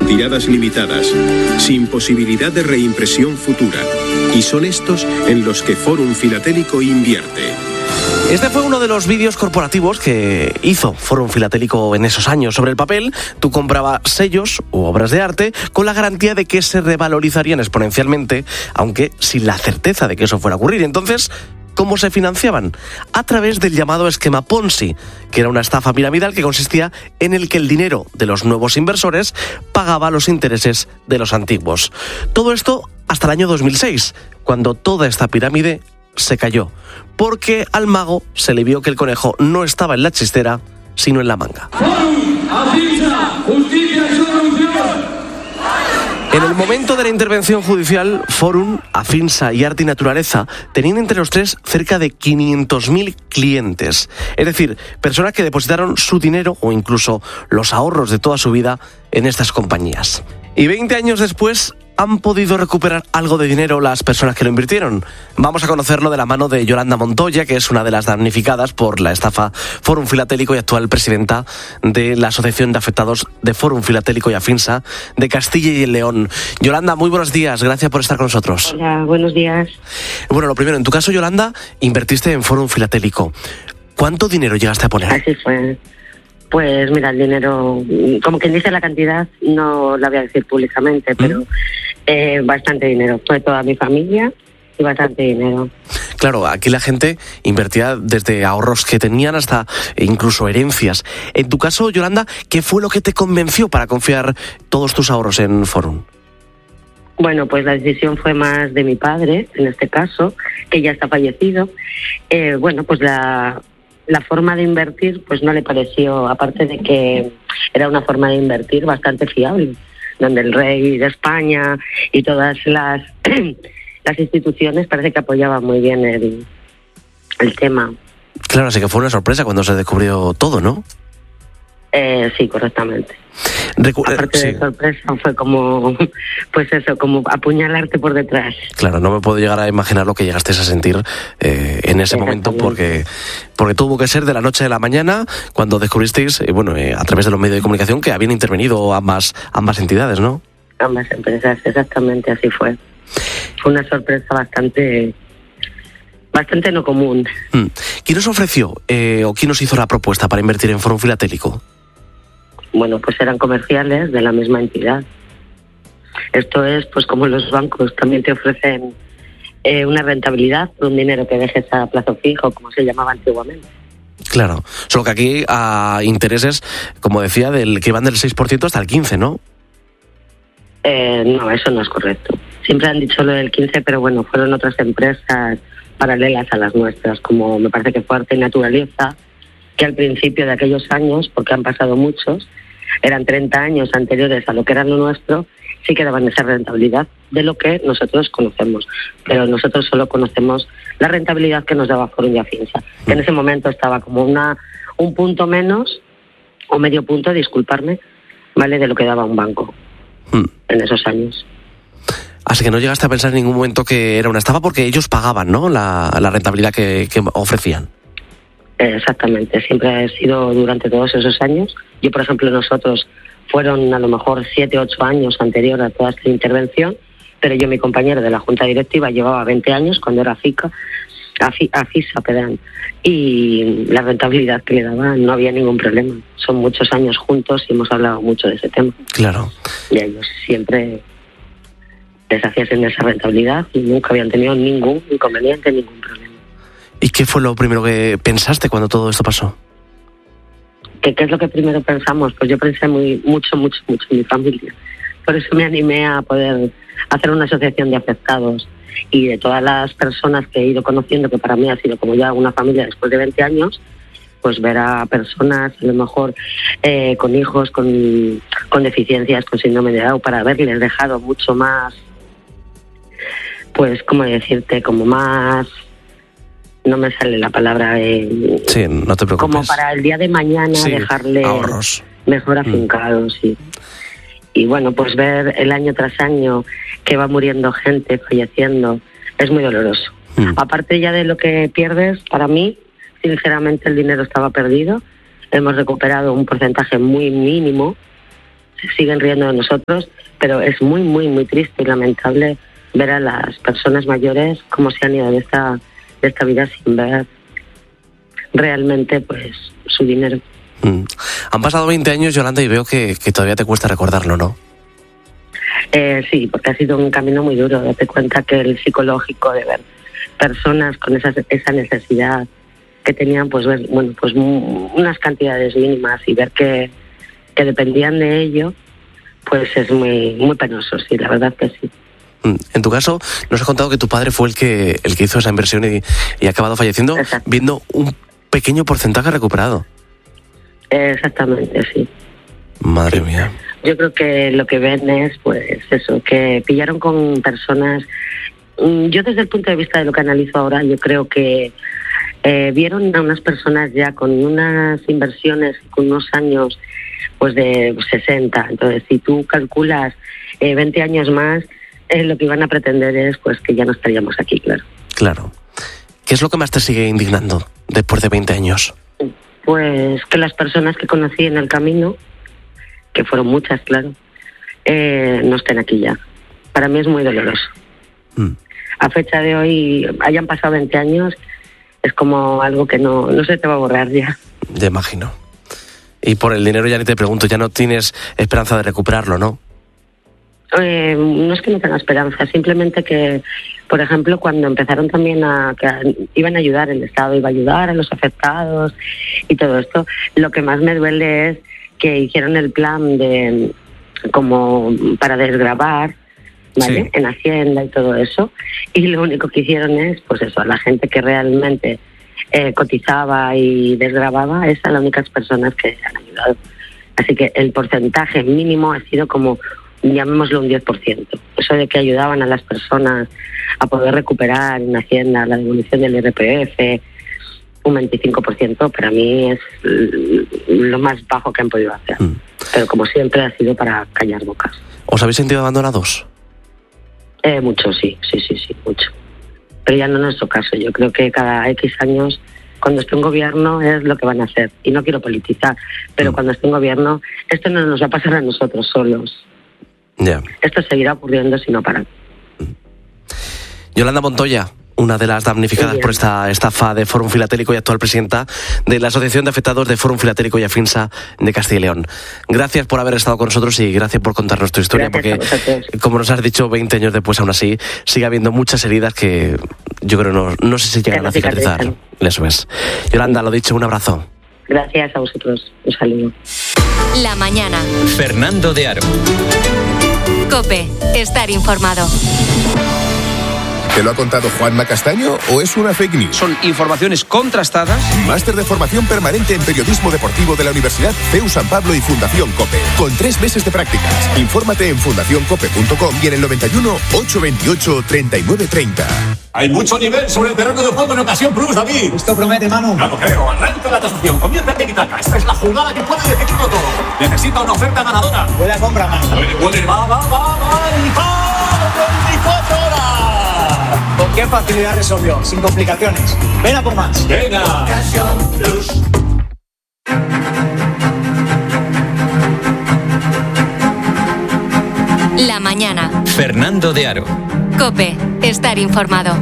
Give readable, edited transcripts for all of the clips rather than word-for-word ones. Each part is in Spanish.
tiradas limitadas, sin posibilidad de reimpresión futura. Y son estos en los que Fórum Filatélico invierte. Este fue uno de los vídeos corporativos que hizo Fórum Filatélico en esos años. Sobre el papel, tú comprabas sellos u obras de arte con la garantía de que se revalorizarían exponencialmente, aunque sin la certeza de que eso fuera a ocurrir. Entonces, ¿cómo se financiaban? A través del llamado esquema Ponzi, que era una estafa piramidal que consistía en el que el dinero de los nuevos inversores pagaba los intereses de los antiguos. Todo esto hasta el año 2006, cuando toda esta pirámide se cayó, porque al mago se le vio que el conejo no estaba en la chistera, sino en la manga. En el momento de la intervención judicial, Fórum, Afinsa y Arte y Naturaleza tenían entre los tres cerca de 500.000 clientes. Es decir, personas que depositaron su dinero o incluso los ahorros de toda su vida en estas compañías. Y 20 años después, ¿han podido recuperar algo de dinero las personas que lo invirtieron? Vamos a conocerlo de la mano de Yolanda Montoya, que es una de las damnificadas por la estafa Fórum Filatélico y actual presidenta de la Asociación de Afectados de Fórum Filatélico y Afinsa de Castilla y León. Yolanda, muy buenos días, gracias por estar con nosotros. Hola, buenos días. Bueno, lo primero, en tu caso, Yolanda, invertiste en Fórum Filatélico. ¿Cuánto dinero llegaste a poner? Así fue. Pues mira, el dinero, como quien dice la cantidad, no la voy a decir públicamente, pero bastante dinero. Fue toda mi familia y bastante dinero. Claro, aquí la gente invertía desde ahorros que tenían hasta incluso herencias. En tu caso, Yolanda, ¿qué fue lo que te convenció para confiar todos tus ahorros en Fórum? Bueno, pues la decisión fue más de mi padre, en este caso, que ya está fallecido. Bueno, pues la forma de invertir pues no le pareció, aparte de que era una forma de invertir bastante fiable, donde el rey de España y todas las instituciones parece que apoyaban muy bien el tema. Claro, así que fue una sorpresa cuando se descubrió todo, ¿no? Sí, correctamente. Aparte de sorpresa, fue como, pues eso, como apuñalarte por detrás. Claro, no me puedo llegar a imaginar lo que llegaste a sentir en ese momento, porque tuvo que ser de la noche a la mañana cuando descubristeis, a través de los medios de comunicación, que habían intervenido ambas entidades, ¿no? Ambas empresas, exactamente, así fue. Fue una sorpresa bastante no común. ¿Quién os ofreció o quién os hizo la propuesta para invertir en Fórum Filatélico? Bueno, pues eran comerciales de la misma entidad. Esto es, pues como los bancos también te ofrecen una rentabilidad, un dinero que dejes a plazo fijo, como se llamaba antiguamente. Claro, solo que aquí a intereses, como decía, que van del 6% hasta el 15%, ¿no? No, eso no es correcto. Siempre han dicho lo del 15%, pero bueno, fueron otras empresas paralelas a las nuestras, como me parece que fue Arte y Naturaleza, que al principio de aquellos años, porque han pasado muchos, eran 30 años anteriores a lo que era lo nuestro, sí que daban esa rentabilidad de lo que nosotros conocemos. Pero nosotros solo conocemos la rentabilidad que nos daba Fórum y Afinsa, que en ese momento estaba como un punto menos, o medio punto, disculparme, ¿vale?, de lo que daba un banco en esos años. Así que no llegaste a pensar en ningún momento que era una estafa, porque ellos pagaban, ¿no?, la rentabilidad que ofrecían. Exactamente, siempre ha sido durante todos esos años. Yo, por ejemplo, nosotros fueron a lo mejor 7 o 8 años anterior a toda esta intervención, pero yo, mi compañero de la Junta Directiva, llevaba 20 años cuando era Afisa, perdón, y la rentabilidad que le daban no había ningún problema. Son muchos años juntos y hemos hablado mucho de ese tema. Claro. Y ellos siempre les hacían esa rentabilidad y nunca habían tenido ningún inconveniente, ningún problema. ¿Y qué fue lo primero que pensaste cuando todo esto pasó? ¿Qué es lo que primero pensamos? Pues yo pensé mucho en mi familia. Por eso me animé a poder hacer una asociación de afectados. Y de todas las personas que he ido conociendo, que para mí ha sido como ya una familia después de 20 años, pues ver a personas a lo mejor con hijos, con deficiencias, con síndrome de Down, para haberles dejado mucho más, pues, ¿cómo decirte? Como más... No me sale la palabra. Sí, no te preocupes. Como para el día de mañana, sí, dejarle ahorros mejor afincados, sí. Y bueno, pues ver el año tras año que va muriendo gente, falleciendo, es muy doloroso. Aparte ya de lo que pierdes, para mí, sinceramente, el dinero estaba perdido. Hemos recuperado un porcentaje muy mínimo, se siguen riendo de nosotros, pero es muy, muy, muy triste y lamentable ver a las personas mayores cómo se han ido de esta vida sin ver realmente pues su dinero. Han pasado 20 años, Yolanda, y veo que todavía te cuesta recordarlo, ¿no? Sí, porque ha sido un camino muy duro. Date cuenta que el psicológico de ver personas con esa necesidad que tenían, pues ver, bueno, pues unas cantidades mínimas y ver que dependían de ello, pues es muy, muy penoso, sí, la verdad que sí. En tu caso, nos has contado que tu padre fue el que hizo esa inversión y ha acabado falleciendo. Exacto. Viendo un pequeño porcentaje recuperado. Exactamente, sí. Madre mía. Yo creo que lo que ven es, pues eso, que pillaron con personas. Yo desde el punto de vista de lo que analizo ahora, yo creo que vieron a unas personas ya con unas inversiones, con unos años pues de 60. Entonces, si tú calculas 20 años más, lo que iban a pretender es pues que ya no estaríamos aquí, claro. Claro. ¿Qué es lo que más te sigue indignando después de 20 años? Pues que las personas que conocí en el camino, que fueron muchas, claro, no estén aquí ya. Para mí es muy doloroso. A fecha de hoy, hayan pasado 20 años, es como algo que no se te va a borrar ya. Ya imagino. Y por el dinero ya ni te pregunto, ya no tienes esperanza de recuperarlo, ¿no? No es que no tenga esperanza, simplemente que, por ejemplo, cuando empezaron también que iban a ayudar, el Estado iba a ayudar a los afectados y todo esto, lo que más me duele es que hicieron el plan de como para desgravar, ¿vale? Sí. En Hacienda y todo eso, y lo único que hicieron es, pues eso, a la gente que realmente cotizaba y desgravaba, es a las únicas personas que han ayudado. Así que el porcentaje mínimo ha sido como, llamémoslo un 10%. Eso de que ayudaban a las personas a poder recuperar en Hacienda la devolución del IRPF, un 25%, para mí es lo más bajo que han podido hacer. Pero como siempre ha sido para callar bocas. ¿Os habéis sentido abandonados? Mucho, sí, mucho. Pero ya no es nuestro caso. Yo creo que cada X años, cuando esté en gobierno, es lo que van a hacer. Y no quiero politizar, pero cuando esté en gobierno, esto no nos va a pasar a nosotros solos. Yeah. Esto seguirá ocurriendo si no paran. Yolanda Montoya, una de las damnificadas por esta estafa de Fórum Filatélico y actual presidenta de la Asociación de Afectados de Fórum Filatélico y Afinsa de Castilla y León. Gracias por haber estado con nosotros y gracias por contarnos tu historia, porque, como nos has dicho, 20 años después, aún así, sigue habiendo muchas heridas que yo creo no sé si llegan a cicatrizar. Eso es. Yolanda, lo dicho, un abrazo. Gracias a vosotros. Un saludo. La mañana. Fernando de Aro. COPE. Estar informado. ¿Te lo ha contado Juanma Castaño o es una fake news? Son informaciones contrastadas. Máster de formación permanente en periodismo deportivo de la Universidad CEU San Pablo y Fundación COPE. Con 3 meses de prácticas. Infórmate en fundacioncope.com y en el 91 828 3930. Hay mucho nivel sobre el terreno de juego en Ocasión Plus, David. Esto promete, Manu. No lo creo. Arranca la tasación. Comienza el tiki-taka. Esta es la jugada que puede decidirlo todo. Necesita una oferta ganadora. Buena compra, Manu. Puede. Va. 24 horas. ¿Con qué facilidad resolvió? Sin complicaciones. Ven a por más. Venga. Ocasión Plus. La mañana. Fernando de Aro. COPE. Estar informado.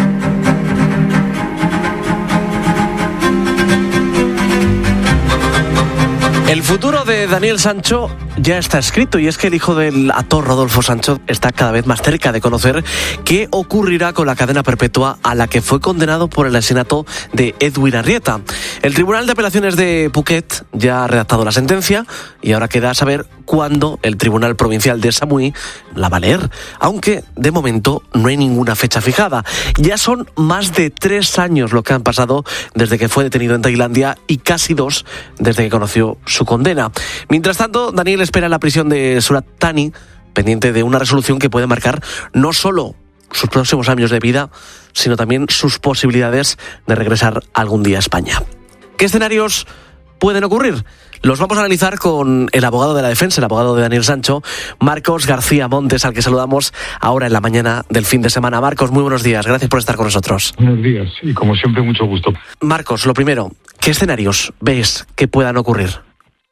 El futuro de Daniel Sancho ya está escrito, y es que el hijo del actor Rodolfo Sancho está cada vez más cerca de conocer qué ocurrirá con la cadena perpetua a la que fue condenado por el asesinato de Edwin Arrieta. El Tribunal de Apelaciones de Phuket ya ha redactado la sentencia y ahora queda saber cuándo el Tribunal Provincial de Samui la va a leer, aunque de momento no hay ninguna fecha fijada. Ya son más de 3 años lo que han pasado desde que fue detenido en Tailandia y casi 2 desde que conoció su condena. Mientras tanto, Daniel espera en la prisión de Surat Thani, pendiente de una resolución que puede marcar no solo sus próximos años de vida, sino también sus posibilidades de regresar algún día a España. ¿Qué escenarios pueden ocurrir? Los vamos a analizar con el abogado de la defensa, el abogado de Daniel Sancho, Marcos García Montes, al que saludamos ahora en la mañana del fin de semana. Marcos, muy buenos días, gracias por estar con nosotros. Buenos días, y como siempre, mucho gusto. Marcos, lo primero, ¿qué escenarios ves que puedan ocurrir?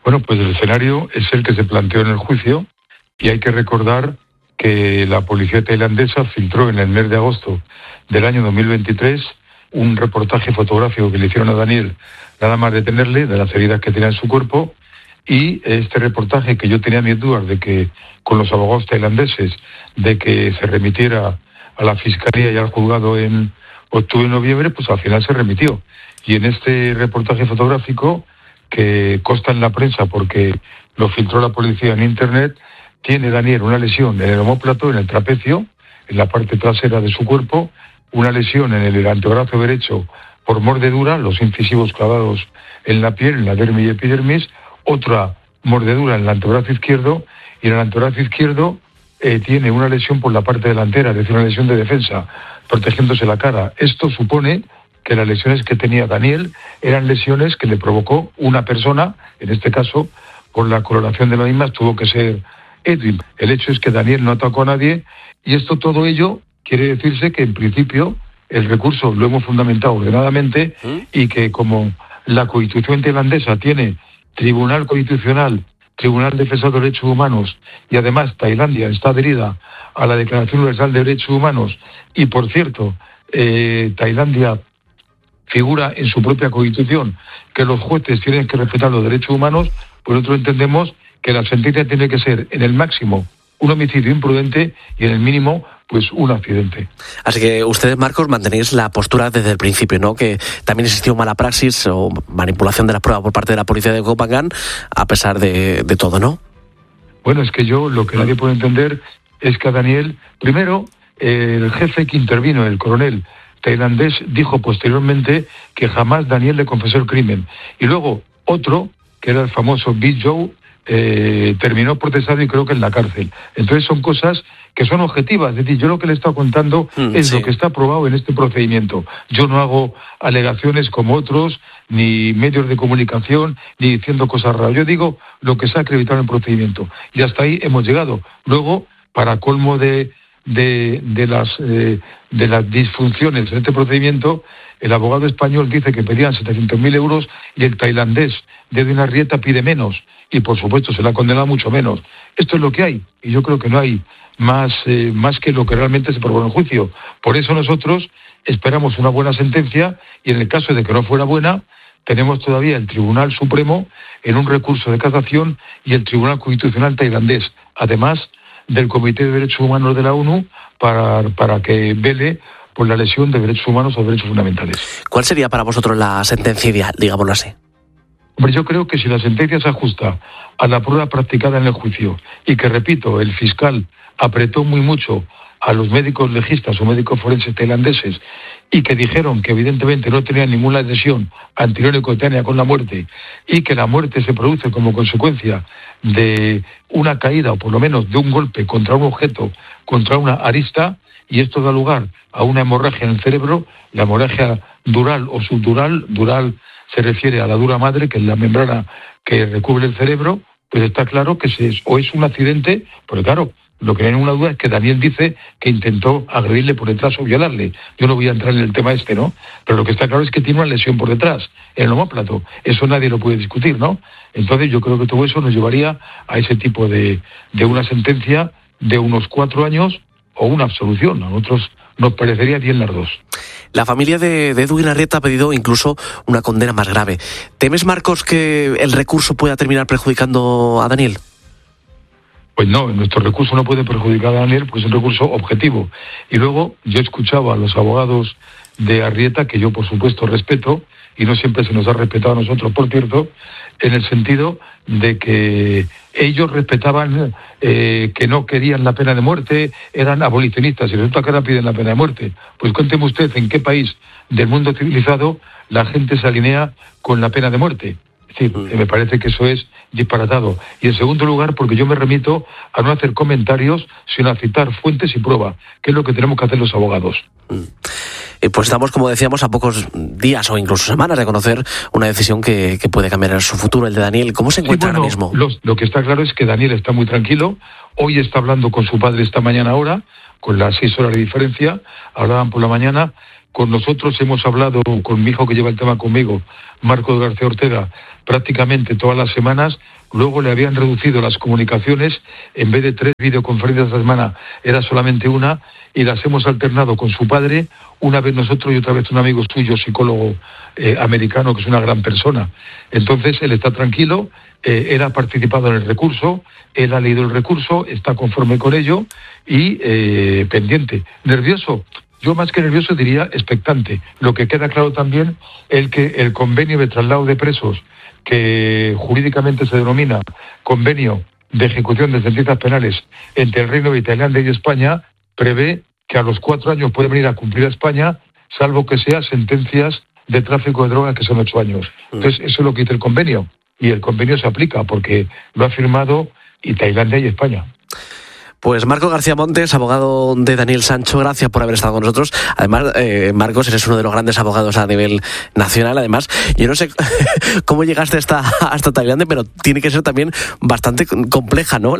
Bueno, pues el escenario es el que se planteó en el juicio y hay que recordar que la policía tailandesa filtró en el mes de agosto del año 2023 un reportaje fotográfico que le hicieron a Daniel nada más detenerle, de las heridas que tenía en su cuerpo, y este reportaje, que yo tenía mis dudas de que con los abogados tailandeses de que se remitiera a la fiscalía y al juzgado en octubre y noviembre, pues al final se remitió. Y en este reportaje fotográfico, que consta en la prensa porque lo filtró la policía en internet, tiene Daniel una lesión en el omóplato, en el trapecio, en la parte trasera de su cuerpo, una lesión en el antebrazo derecho por mordedura, los incisivos clavados en la piel, en la dermis y epidermis, otra mordedura en el antebrazo izquierdo, y en el antebrazo izquierdo tiene una lesión por la parte delantera, es decir, una lesión de defensa, protegiéndose la cara. Esto supone que las lesiones que tenía Daniel eran lesiones que le provocó una persona, en este caso, por la coloración de las mismas, tuvo que ser Edwin. El hecho es que Daniel no atacó a nadie, y todo ello quiere decirse que, en principio, el recurso lo hemos fundamentado ordenadamente, y que como la Constitución tailandesa tiene Tribunal Constitucional, Tribunal Defensor de Derechos Humanos, y además Tailandia está adherida a la Declaración Universal de Derechos Humanos, y por cierto, Tailandia figura en su propia Constitución que los jueces tienen que respetar los derechos humanos, pues nosotros entendemos que la sentencia tiene que ser, en el máximo, un homicidio imprudente, y en el mínimo, pues un accidente. Así que ustedes, Marcos, mantenéis la postura desde el principio, ¿no? Que también existió mala praxis o manipulación de las pruebas por parte de la policía de Koh Phangan, a pesar de todo, ¿no? Bueno, es que yo lo que nadie puede entender es que a Daniel, primero, el jefe que intervino, el coronel tailandés, dijo posteriormente que jamás Daniel le confesó el crimen. Y luego otro, que era el famoso Big Joe, terminó procesado y creo que en la cárcel. Entonces son cosas que son objetivas. Es decir, yo lo que le he estado contando es lo que está aprobado en este procedimiento. Yo no hago alegaciones como otros, ni medios de comunicación, ni diciendo cosas raras. Yo digo lo que se ha acreditado en el procedimiento. Y hasta ahí hemos llegado. Luego, para colmo de las disfunciones en este procedimiento, el abogado español dice que pedían 700.000 euros y el tailandés de Edwin Arrieta pide menos, y por supuesto se le ha condenado mucho menos. Esto es lo que hay, y yo creo que no hay más que lo que realmente se probó en el juicio. Por eso nosotros esperamos una buena sentencia, y en el caso de que no fuera buena, tenemos todavía el Tribunal Supremo en un recurso de casación y el Tribunal Constitucional tailandés, además del Comité de Derechos Humanos de la ONU, para que vele por la lesión de derechos humanos o derechos fundamentales. ¿Cuál sería para vosotros la sentencia ideal, digámoslo así? Hombre, yo creo que si la sentencia se ajusta a la prueba practicada en el juicio, y que, repito, el fiscal apretó muy mucho a los médicos legistas o médicos forenses tailandeses, y que dijeron que evidentemente no tenían ninguna lesión anterior y coetánea con la muerte, y que la muerte se produce como consecuencia de una caída, o por lo menos de un golpe contra un objeto, contra una arista, y esto da lugar a una hemorragia en el cerebro, la hemorragia dural o subdural. Dural se refiere a la dura madre, que es la membrana que recubre el cerebro. Pues está claro que o es un accidente, porque claro, lo que no hay ninguna duda es que Daniel dice que intentó agredirle por detrás o violarle. Yo no voy a entrar en el tema ¿no? Pero lo que está claro es que tiene una lesión por detrás, en el omóplato. Eso nadie lo puede discutir, ¿no? Entonces yo creo que todo eso nos llevaría a ese tipo de una sentencia de unos 4 años o una absolución. A nosotros nos parecería bien las dos. La familia de Edwin Arrieta ha pedido incluso una condena más grave. ¿Temes, Marcos, que el recurso pueda terminar perjudicando a Daniel? Pues no, nuestro recurso no puede perjudicar a Daniel, porque es un recurso objetivo. Y luego yo escuchaba a los abogados de Arrieta, que yo por supuesto respeto, y no siempre se nos ha respetado a nosotros, por cierto, en el sentido de que ellos respetaban que no querían la pena de muerte, eran abolicionistas, y resulta que ahora piden la pena de muerte. Pues cuénteme usted en qué país del mundo civilizado la gente se alinea con la pena de muerte. Es decir, me parece que eso es disparatado. Y en segundo lugar, porque yo me remito a no hacer comentarios, sino a citar fuentes y prueba, que es lo que tenemos que hacer los abogados. Pues estamos, como decíamos, a pocos días o incluso semanas de conocer una decisión que puede cambiar su futuro, el de Daniel. ¿Cómo se encuentra ahora mismo? Lo que está claro es que Daniel está muy tranquilo. Hoy está hablando con su padre esta mañana ahora, con las 6 horas de diferencia. Hablaban por la mañana, Con nosotros hemos hablado, con mi hijo que lleva el tema conmigo, Marcos García Ortega, prácticamente todas las semanas. Luego le habían reducido las comunicaciones, en vez de 3 videoconferencias a la semana, era solamente una, y las hemos alternado con su padre, una vez nosotros y otra vez un amigo suyo, psicólogo americano, que es una gran persona. Entonces él está tranquilo, él ha participado en el recurso, él ha leído el recurso, está conforme con ello y pendiente. ¿Nervioso? Yo más que nervioso diría expectante. Lo que queda claro también es que el convenio de traslado de presos, que jurídicamente se denomina Convenio de Ejecución de Sentencias Penales entre el Reino de Tailandia y España, prevé que a los 4 años puede venir a cumplir a España, salvo que sea sentencias de tráfico de drogas, que son 8 años. Entonces, eso es lo que dice el convenio, y el convenio se aplica porque lo ha firmado y Tailandia y España. Pues Marcos García Montes, abogado de Daniel Sancho, gracias por haber estado con nosotros. Además, Marcos, eres uno de los grandes abogados a nivel nacional. Además, yo no sé cómo llegaste hasta Tailandia, pero tiene que ser también bastante compleja, ¿no?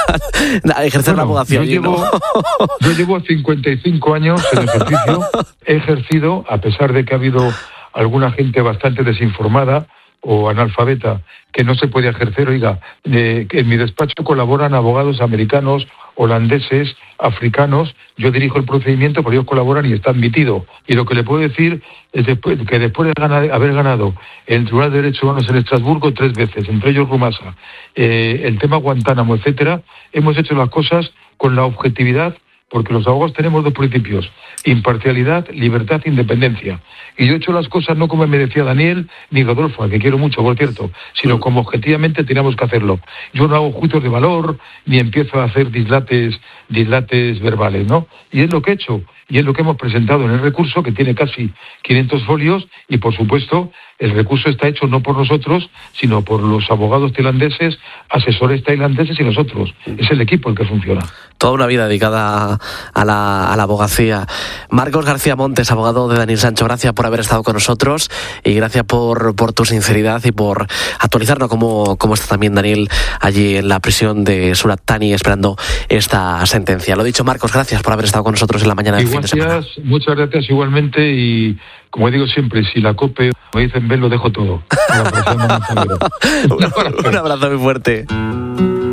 Ejercer la abogacía. Yo llevo 55 años en ejercicio. He ejercido, a pesar de que ha habido alguna gente bastante desinformada o analfabeta que no se puede ejercer. Oiga, en mi despacho colaboran abogados americanos, holandeses, africanos. Yo dirijo el procedimiento, pero ellos colaboran y está admitido. Y lo que le puedo decir es que después de haber ganado el Tribunal de Derechos Humanos en Estrasburgo 3 veces, entre ellos Rumasa, el tema Guantánamo, etcétera, hemos hecho las cosas con la objetividad, porque los abogados tenemos 2 principios: imparcialidad, libertad e independencia. Y yo he hecho las cosas no como me decía Daniel ni Rodolfo, al que quiero mucho, por cierto, sino como objetivamente teníamos que hacerlo. Yo no hago juicios de valor, ni empiezo a hacer dislates verbales, ¿no? Y es lo que he hecho, y es lo que hemos presentado en el recurso, que tiene casi 500 folios, y por supuesto el recurso está hecho no por nosotros, sino por los abogados tailandeses, asesores tailandeses y nosotros. Es el equipo el que funciona. Toda una vida dedicada a la abogacía. Marcos García Montes, abogado de Daniel Sancho, gracias por haber estado con nosotros y gracias por tu sinceridad y por actualizarnos cómo está también Daniel allí en la prisión de Surat Thani esperando esta sentencia. Lo dicho, Marcos, gracias por haber estado con nosotros en la mañana del fin de semana. Muchas gracias igualmente, y como digo siempre, si la COPE me dicen ven, lo dejo todo. Un abrazo muy fuerte.